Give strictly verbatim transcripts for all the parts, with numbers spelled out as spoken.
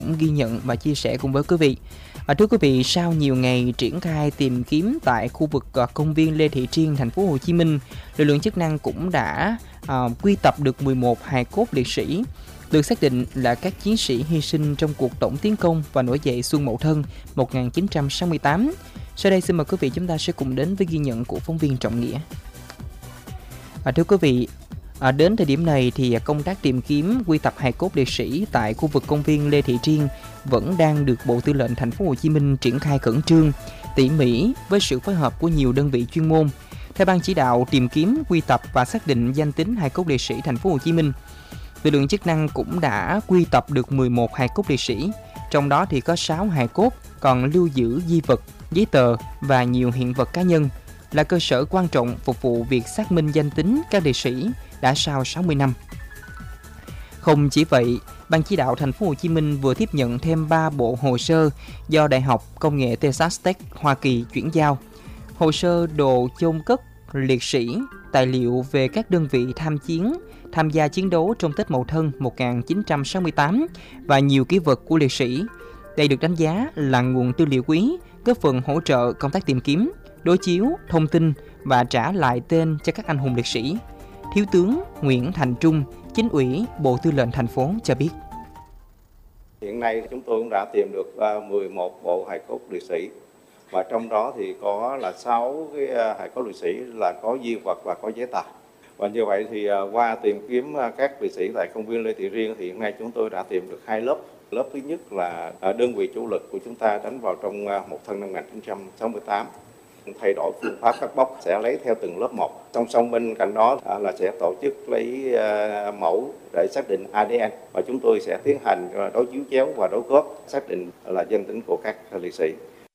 cũng ghi nhận và chia sẻ cùng với quý vị. À, thưa quý vị, sau nhiều ngày triển khai tìm kiếm tại khu vực à, công viên Lê Thị Triêng, thành phố Hồ Chí Minh, lực lượng chức năng cũng đã à, quy tập được mười một hài cốt liệt sĩ, được xác định là các chiến sĩ hy sinh trong cuộc tổng tiến công và nổi dậy Xuân Mậu Thân một nghìn chín trăm sáu mươi tám. Sau đây xin mời quý vị chúng ta sẽ cùng đến với ghi nhận của phóng viên Trọng Nghĩa. À, thưa quý vị, À, đến thời điểm này thì công tác tìm kiếm quy tập hài cốt liệt sĩ tại khu vực công viên Lê Thị Triêng vẫn đang được Bộ Tư lệnh Thành phố Hồ Chí Minh triển khai khẩn trương, tỉ mỉ với sự phối hợp của nhiều đơn vị chuyên môn. Theo ban chỉ đạo tìm kiếm, quy tập và xác định danh tính hài cốt liệt sĩ Thành phố Hồ Chí Minh, lực lượng chức năng cũng đã quy tập được mười một hài cốt liệt sĩ, trong đó thì có sáu hài cốt còn lưu giữ di vật, giấy tờ và nhiều hiện vật cá nhân, là cơ sở quan trọng phục vụ việc xác minh danh tính các liệt sĩ đã sau sáu mươi năm. Không chỉ vậy, ban chỉ đạo Thành phố Hồ Chí Minh vừa tiếp nhận thêm ba bộ hồ sơ do Đại học Công nghệ Texas Tech Hoa Kỳ chuyển giao. Hồ sơ đồ chôn cất liệt sĩ, tài liệu về các đơn vị tham chiến, tham gia chiến đấu trong Tết Mậu Thân một nghìn chín trăm sáu mươi tám và nhiều kỷ vật của liệt sĩ. Đây được đánh giá là nguồn tư liệu quý, góp phần hỗ trợ công tác tìm kiếm, đối chiếu, thông tin và trả lại tên cho các anh hùng liệt sĩ. Thiếu tướng Nguyễn Thành Trung, Chính ủy Bộ Tư lệnh thành phố cho biết. Hiện nay chúng tôi cũng đã tìm được mười một bộ hài cốt liệt sĩ, và trong đó thì có là sáu cái hài cốt liệt sĩ là có di vật và có giấy tờ. Và như vậy thì qua tìm kiếm các liệt sĩ tại công viên Lê Thị Riêng thì hiện nay chúng tôi đã tìm được hai lớp. Lớp thứ nhất là đơn vị chủ lực của chúng ta đánh vào trong Mậu Thân năm một nghìn chín trăm sáu mươi tám. Thay đổi phương pháp cắt bóc sẽ lấy theo từng lớp một. Song song bên cạnh đó là sẽ tổ chức lấy mẫu để xác định a đê en, và chúng tôi sẽ tiến hành đối chiếu chéo và đối khớp xác định là danh tính của các liệt sĩ.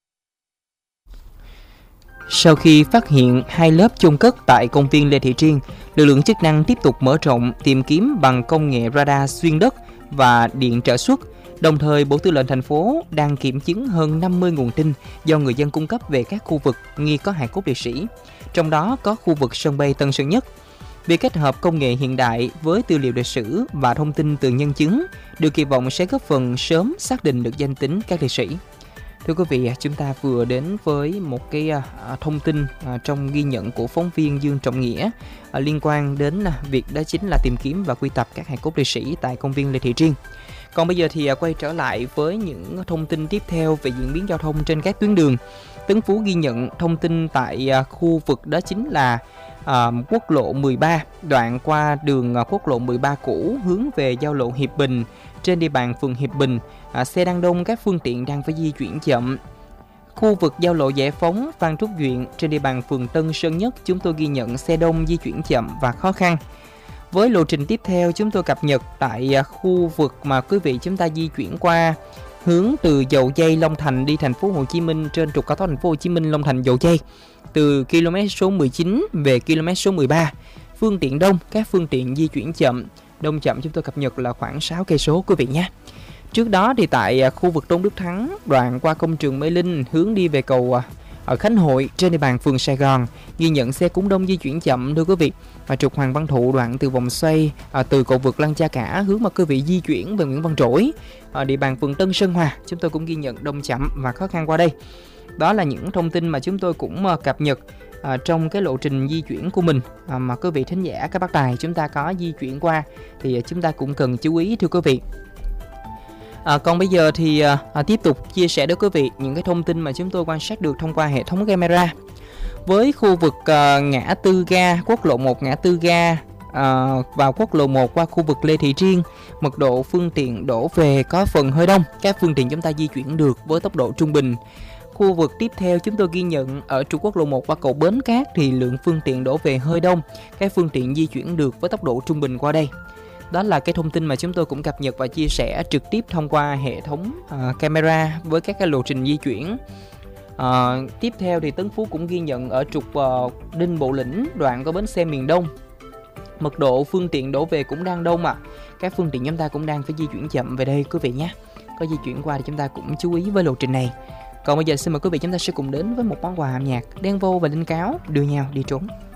Sau khi phát hiện hai lớp chôn cất tại công viên Lê Thị Triêng, lực lượng chức năng tiếp tục mở rộng tìm kiếm bằng công nghệ radar xuyên đất và điện trợ suất. Đồng thời, Bộ Tư lệnh thành phố đang kiểm chứng hơn năm mươi nguồn tin do người dân cung cấp về các khu vực nghi có hài cốt liệt sĩ, trong đó có khu vực sân bay Tân Sơn Nhất. Việc kết hợp công nghệ hiện đại với tư liệu lịch sử và thông tin từ nhân chứng được kỳ vọng sẽ góp phần sớm xác định được danh tính các liệt sĩ. Thưa quý vị, chúng ta vừa đến với một cái thông tin trong ghi nhận của phóng viên Dương Trọng Nghĩa liên quan đến việc đó chính là tìm kiếm và quy tập các hài cốt liệt sĩ tại công viên Lê Thị Triêng. Còn bây giờ thì quay trở lại với những thông tin tiếp theo về diễn biến giao thông trên các tuyến đường. Tấn Phú ghi nhận thông tin tại khu vực đó chính là à, quốc lộ mười ba, đoạn qua đường quốc lộ mười ba cũ hướng về giao lộ Hiệp Bình. Trên địa bàn phường Hiệp Bình, à, xe đang đông, các phương tiện đang phải di chuyển chậm. Khu vực giao lộ Giải Phóng, Phan Trúc Duyện trên địa bàn phường Tân Sơn Nhất, chúng tôi ghi nhận xe đông, di chuyển chậm và khó khăn. Với lộ trình tiếp theo, chúng tôi cập nhật tại khu vực mà quý vị chúng ta di chuyển qua hướng từ Dầu Giây Long Thành đi thành phố Hồ Chí Minh trên trục cao tốc thành phố Hồ Chí Minh Long Thành Dầu Giây, từ km số mười chín về km số mười ba. Phương tiện đông, các phương tiện di chuyển chậm. Đông chậm chúng tôi cập nhật là khoảng sáu cây số quý vị nhé. Trước đó thì tại khu vực Tôn Đức Thắng, đoạn qua công trường Mê Linh hướng đi về cầu ở Khánh Hội trên địa bàn phường Sài Gòn, ghi nhận xe cũng đông, di chuyển chậm thưa quý vị. Và trục Hoàng Văn Thụ đoạn từ vòng xoay à, từ cầu vượt Lăng Cha Cả hướng mà quý vị di chuyển về Nguyễn Văn Trỗi, ở địa bàn phường Tân Sơn Hòa, chúng tôi cũng ghi nhận đông chậm và khó khăn qua đây. Đó là những thông tin mà chúng tôi cũng uh, cập nhật uh, trong cái lộ trình di chuyển của mình uh, mà quý vị thính giả các bác tài chúng ta có di chuyển qua thì uh, chúng ta cũng cần chú ý thưa quý vị. À, còn bây giờ thì à, tiếp tục chia sẻ với quý vị những cái thông tin mà chúng tôi quan sát được thông qua hệ thống camera. Với khu vực à, ngã tư ga, quốc lộ một ngã tư ga à, vào quốc lộ một qua khu vực Lê Thị Triêng, mật độ phương tiện đổ về có phần hơi đông. Các phương tiện chúng ta di chuyển được với tốc độ trung bình. Khu vực tiếp theo chúng tôi ghi nhận ở trục quốc lộ một qua cầu Bến Cát thì lượng phương tiện đổ về hơi đông. Các phương tiện di chuyển được với tốc độ trung bình qua đây. Đó là cái thông tin mà chúng tôi cũng cập nhật và chia sẻ trực tiếp thông qua hệ thống uh, camera với các cái lộ trình di chuyển. Uh, tiếp theo thì Tấn Phú cũng ghi nhận ở trục uh, Đinh Bộ Lĩnh, đoạn có bến xe miền Đông. Mật độ phương tiện đổ về cũng đang đông ạ. À. Các phương tiện chúng ta cũng đang phải di chuyển chậm về đây quý vị nhé. Có di chuyển qua thì chúng ta cũng chú ý với lộ trình này. Còn bây giờ xin mời quý vị chúng ta sẽ cùng đến với một món quà âm nhạc Đen Vâu và Linh Cáo đưa nhau đi trốn.